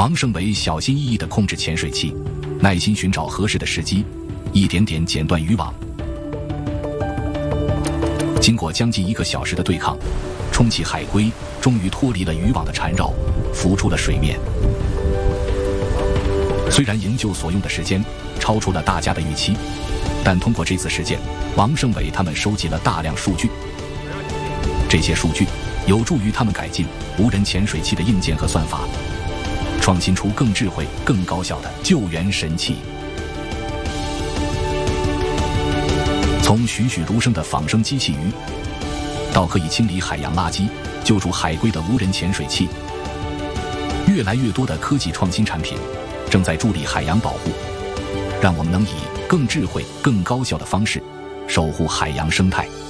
王胜伟小心翼翼地控制潜水器，耐心寻找合适的时机，一点点剪断渔网。经过将近1个小时的对抗，充气海龟终于脱离了渔网的缠绕，浮出了水面。虽然营救所用的时间超出了大家的预期，但通过这次事件，王胜伟他们收集了大量数据。这些数据有助于他们改进无人潜水器的硬件和算法，创新出更智慧、更高效的救援神器。从栩栩如生的仿生机器鱼，到可以清理海洋垃圾、救助海龟的无人潜水器，越来越多的科技创新产品正在助力海洋保护，让我们能以更智慧、更高效的方式守护海洋生态。